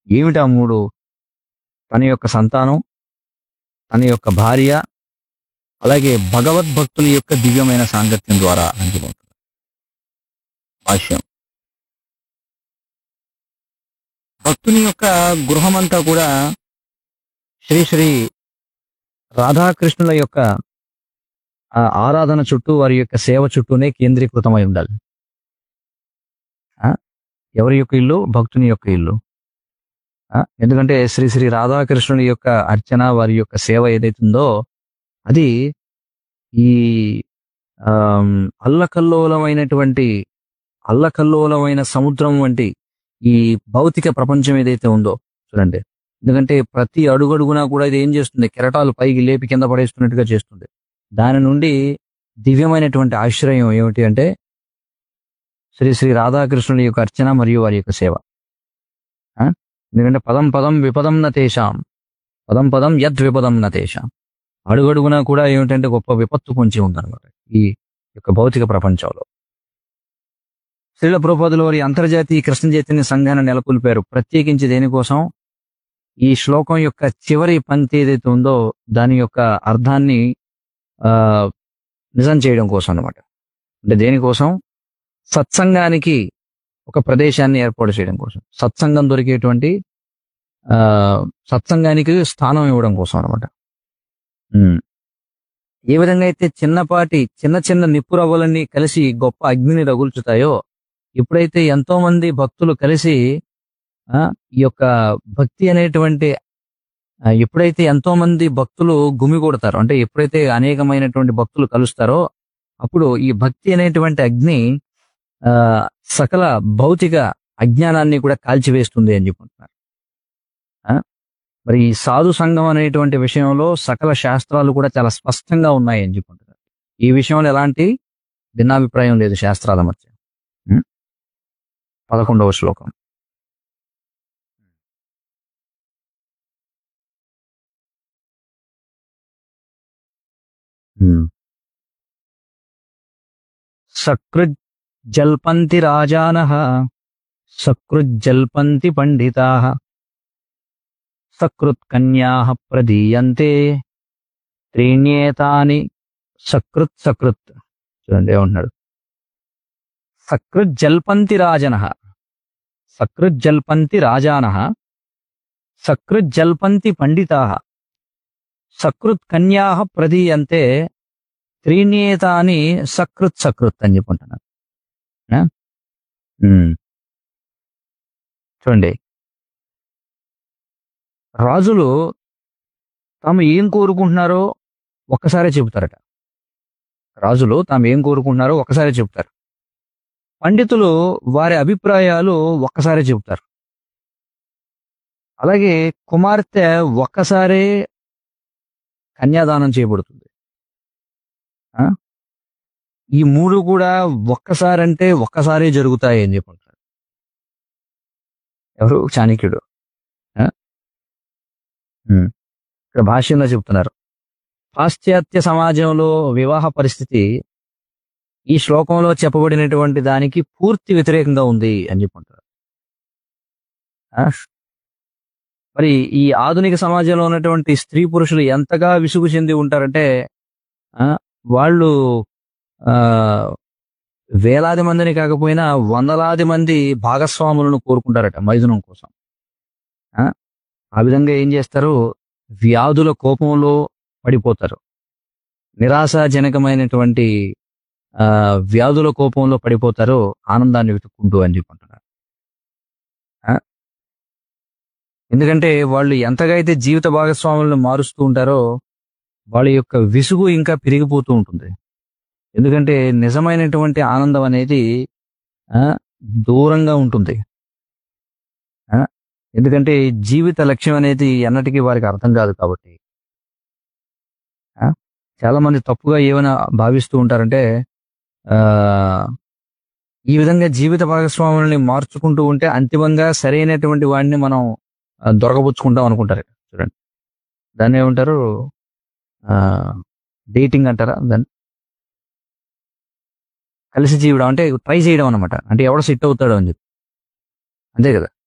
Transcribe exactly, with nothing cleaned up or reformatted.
ఏమిటి ఆ మూడు? తన యొక్క సంతానం, తన యొక్క భార్య, అలాగే భగవద్భక్తుల యొక్క దివ్యమైన సాంగత్యం ద్వారా అని చెబుతుంది భాష్యం. భక్తుని యొక్క గృహమంతా కూడా శ్రీ శ్రీ రాధాకృష్ణుల యొక్క ఆ ఆరాధన చుట్టూ, వారి యొక్క సేవ చుట్టూనే కేంద్రీకృతమై ఉండాలి. ఆ? ఎవరి యొక్క ఇల్లు? భక్తుని యొక్క ఇల్లు. ఆ? ఎందుకంటే శ్రీ శ్రీ రాధాకృష్ణుల యొక్క అర్చన, వారి యొక్క సేవ ఏదైతుందో అది ఈ ఆమ్, అల్లకల్లోలమైనటువంటి అల్లకల్లోలమైన సముద్రం వంటి ఈ భౌతిక ప్రపంచం ఏదైతే ఉందో చూడండి. ఎందుకంటే ప్రతి అడుగడుగునా కూడా ఇది ఏం చేస్తుంది? కెరటాలు పైకి లేపి కింద పడేస్తున్నట్టుగా చేస్తుంది. దాని నుండి దివ్యమైనటువంటి ఆశ్రయం ఏమిటి అంటే శ్రీ శ్రీ రాధాకృష్ణుల యొక్క అర్చన మరియు వారి యొక్క సేవ. ఆ? ఎందుకంటే పదం పదం విపదం నతేషాం, పదం పదం యద్ విపదం నతేషాం. అడుగడుగునా కూడా ఏమిటంటే గొప్ప విపత్తు పొంచి ఉందన్నమాట ఈ యొక్క భౌతిక ప్రపంచంలో. శ్రీల ప్రభుపాదుల వారి అంతర్జాతీయ కృష్ణ చైతన్య సంఘాన్ని నెలకొల్పారు. ప్రత్యేకించి దేనికోసం? ఈ శ్లోకం యొక్క చివరి పంక్తి ఏదైతే ఉందో దాని యొక్క అర్థాన్ని ఆ నిజం చేయడం కోసం అన్నమాట. అంటే దేనికోసం? సత్సంగానికి ఒక ప్రదేశాన్ని ఏర్పాటు చేయడం కోసం, సత్సంగం దొరికేటువంటి ఆ సత్సంగానికి స్థానం ఇవ్వడం కోసం అనమాట. ఏ విధంగా అయితే చిన్నపాటి చిన్న చిన్న నిప్పురవ్వలన్నీ కలిసి గొప్ప అగ్నిని రగుల్చుతాయో, ఎప్పుడైతే ఎంతో మంది భక్తులు కలిసి ఆ ఈ యొక్క భక్తి అనేటువంటి ఆ, ఎప్పుడైతే ఎంతో మంది భక్తులు గుమిగూడతారో, అంటే ఎప్పుడైతే అనేకమైనటువంటి భక్తులు కలుస్తారో అప్పుడు ఈ భక్తి అనేటువంటి అగ్ని ఆ సకల భౌతిక అజ్ఞానాన్ని కూడా కాల్చివేస్తుంది అని చెప్పుకుంటున్నారు. ఆ, మరి ఈ సాధు సంఘం అనేటువంటి విషయంలో సకల శాస్త్రాలు కూడా చాలా స్పష్టంగా ఉన్నాయి అని చెప్పుకుంటున్నారు. ఈ విషయంలో ఎలాంటి భిన్నాభిప్రాయం లేదు శాస్త్రాల మధ్య. ఉం? పదకొండవ శ్లోకం. ఉం. సకృజ్జల్పంతి రాజానః సకృజ్జల్పంతి పండితాః సకృత్కన్యాః ప్రదీయంతే త్రీణ్యేతాని సకృత్ సకృత్. చూడండి ఏమంటున్నాడు. సకృజ్జల్పంతి రాజనః సకృజ్జల్పంతి రాజానః సకృజ్జల్పంతి పండితాః సకృత్కన్యాః ప్రదీయంతే త్రీణ్యేతాని సకృత్ సకృత్ అని చెప్పుకుంటున్నారు. ఆ? ఉమ్. చూడండి, రాజులు తాము ఏం కోరుకుంటున్నారో ఒక్కసారే చెబుతారట. రాజులు తాము ఏం కోరుకుంటున్నారో ఒక్కసారే చెబుతారు. పండితులు వారి అభిప్రాయాలు ఒక్కసారే చెబుతారు. అలాగే కుమార్తె ఒక్కసారే కన్యాదానం చేయబడుతుంది. ఆ? ఈ మూడు కూడా ఒక్కసారంటే ఒక్కసారే జరుగుతాయి అని చెప్పుకుంటారు. ఎవరు? చాణక్యుడు. ఆ? ఉమ్. ఇక్కడ భాష్యంలో చెప్తున్నారు, పాశ్చాత్య సమాజంలో వివాహ పరిస్థితి ఈ శ్లోకంలో చెప్పబడినటువంటి దానికి పూర్తి వ్యతిరేకంగా ఉంది అని చెప్పుకుంటారు. ఆ? మరి ఈ ఆధునిక సమాజంలో ఉన్నటువంటి స్త్రీ పురుషులు ఎంతగా విసుగు చెంది ఉంటారంటే ఆ వాళ్ళు ఆ వేలాది మందిని కాకపోయినా వందలాది మంది భాగస్వాములను కోరుకుంటారట మైథునం కోసం. ఆ ఆ విధంగా ఏం చేస్తారు? వ్యాధుల కోపంలో పడిపోతారు. నిరాశాజనకమైనటువంటి ఆ వ్యాధుల కోపంలో పడిపోతారు, ఆనందాన్ని వెతుక్కుంటూ అని చెప్పుకుంటున్నారు. ఆ? ఎందుకంటే వాళ్ళు ఎంతగా అయితే జీవిత భాగస్వాములను మారుస్తూ ఉంటారో వాళ్ళ యొక్క విసుగు ఇంకా పెరిగిపోతూ ఉంటుంది. ఎందుకంటే నిజమైనటువంటి ఆనందం అనేది ఆ దూరంగా ఉంటుంది. ఆ ఎందుకంటే జీవిత లక్ష్యం అనేది ఎన్నటికీ వారికి అర్థం కాదు కాబట్టి. ఆ చాలా మంది తప్పుగా ఏమైనా భావిస్తూ ఉంటారంటే ఆ ఈ విధంగా జీవిత భాగస్వాములని మార్చుకుంటూ ఉంటే అంతిమంగా సరైనటువంటి వాడిని మనం ఆ, దొరకబుచ్చుకుంటాం అనుకుంటారు. చూడండి, దాన్ని ఏమంటారు? ఆ డేటింగ్ అంటారా దాన్ని? కలిసి జీవడం అంటే ట్రై చేయడం అనమాట. అంటే ఎవడ సెట్ అవుతాడో అని చెప్పి, అంతే కదా.